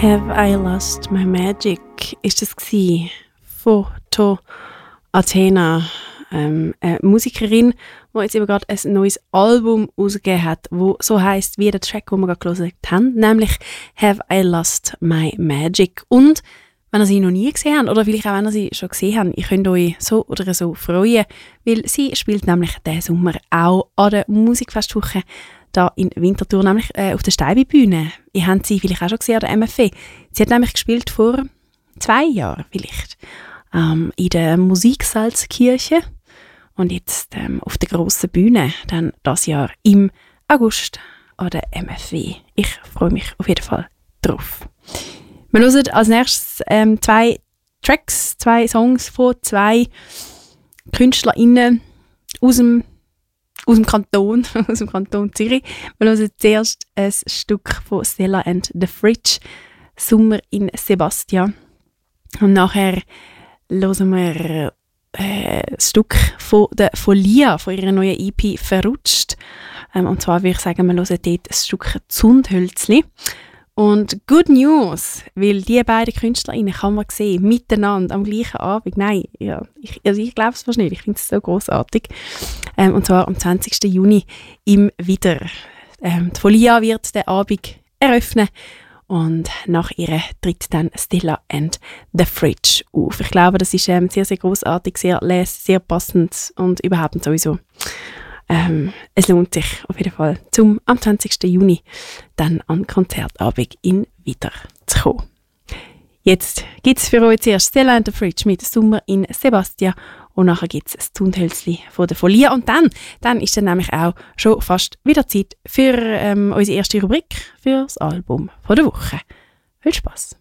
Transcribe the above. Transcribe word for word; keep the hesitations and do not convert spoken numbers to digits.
Have I Lost My Magic ist das gsi von To Athena, ähm, eine Musikerin, die jetzt eben gerade ein neues Album rausgegeben hat, wo so heisst wie der Track, den wir gerade gehört haben, nämlich Have I Lost My Magic. Und wenn ihr sie noch nie gesehen habt, oder vielleicht auch wenn ihr sie schon gesehen habt, ihr könnt euch so oder so freuen, weil sie spielt nämlich diesen Sommer auch an der Musikfestwoche da in Winterthur, nämlich äh, auf der Steibi-Bühne. Ihr habt sie vielleicht auch schon gesehen an der M F E. Sie hat nämlich gespielt vor zwei Jahren vielleicht ähm, in der Musiksalzkirche und jetzt ähm, auf der grossen Bühne dann das Jahr im August an der M F E. Ich freue mich auf jeden Fall drauf. Wir hören als nächstes ähm, zwei Tracks, zwei Songs von zwei KünstlerInnen aus dem aus dem Kanton, aus dem Kanton Zürich. Wir hören zuerst ein Stück von Stella and the Fridge, Sommer in Sebastia. Und nachher hören wir äh, ein Stück von der Folia, von ihrer neuen E P «Verrutscht». Ähm, und zwar würde ich sagen, wir hören dort ein Stück «Zundhölzli». Und Good News, weil die beiden KünstlerInnen kann man sehen, miteinander, am gleichen Abend. Nein, ja, ich, also ich glaube es fast nicht, ich finde es so grossartig. Ähm, und zwar am zwanzigsten Juni im Widder. Ähm, die Folia wird den Abend eröffnen und nach ihr tritt dann Stella and the Fridge auf. Ich glaube, das ist ähm, sehr, sehr grossartig, sehr les, sehr passend und überhaupt sowieso. Ähm, es lohnt sich auf jeden Fall, zum am zwanzigsten Juni dann an Konzertabend in Widder zu kommen. Jetzt gibt es für euch zuerst Stella and the Fridge mit «Sommer in Sebastia» und nachher gibt es das «Zundhölzli» von der Folia. Und dann, dann ist dann nämlich auch schon fast wieder Zeit für ähm, unsere erste Rubrik, für das Album von der Woche. Viel Spass!